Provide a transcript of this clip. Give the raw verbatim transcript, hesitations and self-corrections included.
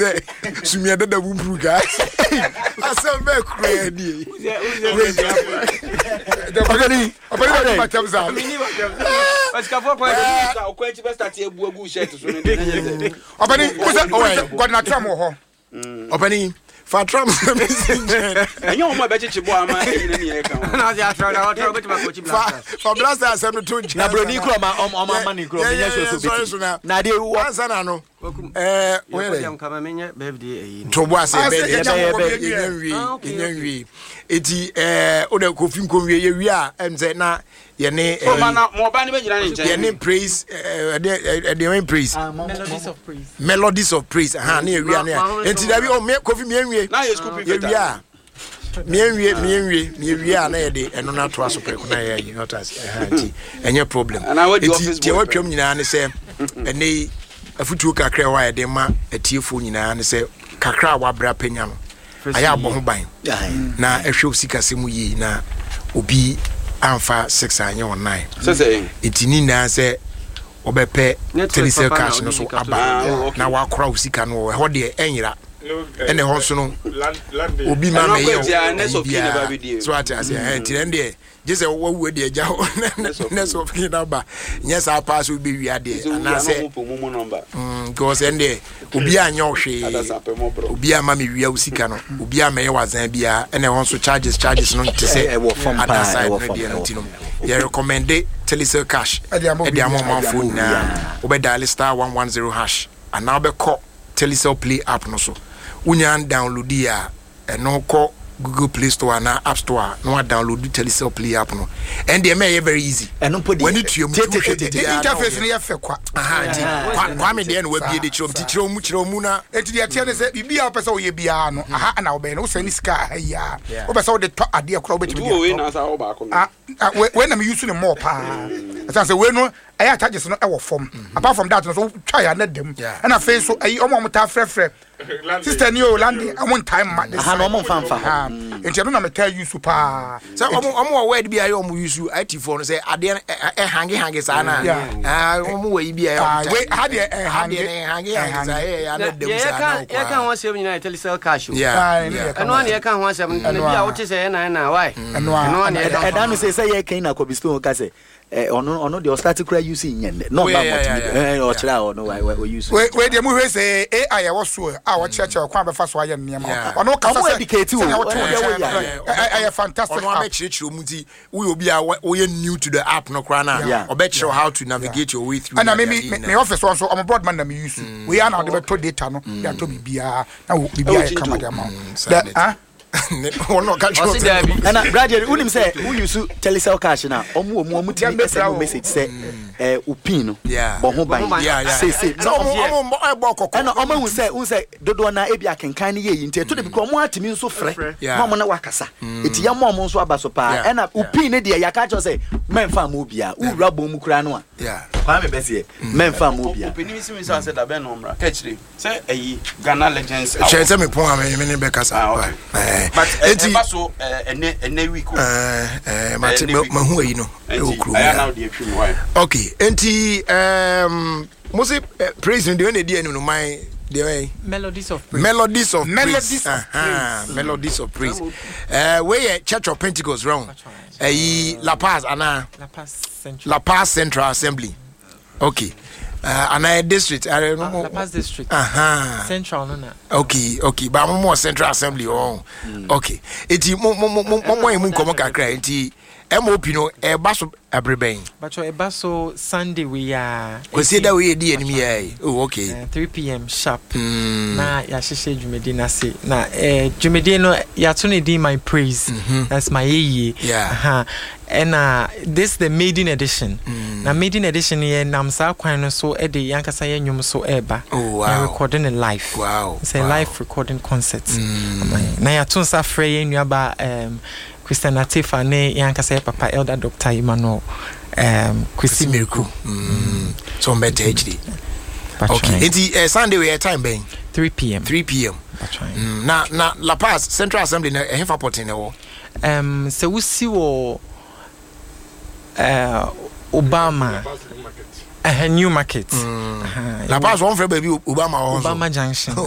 Sumia da bumbruga. Asem be kura ni. The body, abani ma tamza. Mas ka fo kwa ka o kwanti be start ebu egu shirt so ne. Abani, o God na tram ho. Abani fa tram messenger. Enyo mo be chichi bo ama ene ne ye kan. Na dia tram na tram go to coach blast. For blast asem no to na broni kro ma o ma mani kro me nya so so beti. Na de wo ansa na no. Eh, we am kama menya birthday eyi. Tobo ase be ye be ye nwi, ye nwi. Eti eh o de kofi nkonwie ye wi a emze na ye ne o ma na mo ba ne be jira ne nche. Ye ne praise eh de de praise. Melodies of praise. Melodies of praise. Ha na ye wi a na. Enti da bi o me kofi me nwie. Na ye scooping ye wi a. Me nwie, me nwie, me wi a na ye de eno na to aso preko na ye you not as ha enti enye problem. Enti tie watwam nyina ne se ene afutuo kakra wa ye de ma atiefo nyina ne se kakra wa bra panya no aya abɔ ho ban na ehwe osika semu yi na obi amfa six anya on nine sese etini na se obepe telecel cash no so aba na wa kora osika no ho de enyira ene ho so no obi ma me ye so ati ase enti ende just wa wu de agya ho na so fina ba nyesa sa pass obi wi ade na se mm because ende obi anya ohwe obi ama me wi osika no obi ama ye wazan bia ene ho so charges charges no te se ada side no de no tino ye recommend telecel cash e de amoma phone na obe dial star one one zero hash and now be call telecel play app no so unya download ya eno ko Google Play Store na App Store no download the telecel play app no and they make very easy eno podi when it you interface no ye fe kwa aha nti kwa me de no wa bie de chiro mti chiro mu chiro mu na enti de tie ne se bibia o pese o ye bia no aha na obe no so ni sika aha ya o pese o de to ade akora obetimi bia we na sa o ba ko ah we na me use no more pa asa say we no aya charges no e wo form apart from that no so try ya na dem and face so ayi omo ta frefre sister ni o landi amon time ma aha no omo fanfa ha enti no na me tell you super so omo omo word bia ye omo use I T phone say ade e hangi hangi sa na ah omo we bia ye we had e hangi hangi hangi sa e ya na dem sa na ya kan ho sem nyina telecel cash yeah eno an ye kan ho sem na bia wo te say na na why eno an e da no say say ye kan na Kobisto ka say eh ono ono the start cry using nyende no ba what eh o chira ono why we use we we dey mu we say A I e wo so a wo chira chira kwa be fa so aye nneema ono ka say educate wo I fantastic ono make chira chira mu ti we obi a we new to the app no kra na o be chira how to navigate your way through and me me office one so am broadband na me use we are now the better data no ya to bibia na bibia e kama dem ah ono ka chira na brother unim say who use telecel cash na omo omo omo ti send message say eh upin no bo ho ban say say omo omo e bo kokko na omo hu say hu say dodo na e bia kenkan ne ye nti to de bi omo atimi nso frɛ na omo na wakasa eti ya mo omo nso abaso pa e na upin ne de ya ka cho say menfa mo bia wura bom kura no a kwa me bese menfa mo bia upin mi simi say da ben no mra ka chire say eyi Ghana Legends che say me pon am me ne be kasa but enti baso ene ene week eh eh ma ma hu eyi no e okru I now dey film why okay enti um must praise the one dey no my the melodies of praise melodies of melodies of praise melodies of praise eh we Church of Pentecost round eh La Paz ana La Paz Central La Paz Central Assembly okay uh another district I don't know La Paz district aha Central no na okay okay but more Central Assembly oh okay eti mo mo mo mo emu komo kakra enti M O P no e baso abreben but e baso Sunday we are consider we dey enemy eh oh okay uh, three p.m. sharp na ya sheshe dwumedi na se na eh dwumedi no ya to ne din my praise mm-hmm. That's my ye yeah uh-huh. And uh, this the maiden edition. Mm. Now maiden edition here namsa kwan no so e de yankasa ye nwum so eba. Oh wow. Recording a live. Wow. It's a wow. live recording concert. Mm. Na ya tunsa frɛ ye nuaba um Christian Atifa ne yankasa ye papa elder Doctor Emmanuel um Kwesi Miracle. Mm. So better H D. Okay. It's uh, Sunday we time ben three p.m. three p.m. Mm. Na na La Paz Central Assembly na e hefa port ne wo. Um se wusi wo uh Obama a uh, new market. Mm. Uh-huh. La Paz one for baby Obama Obama Junction.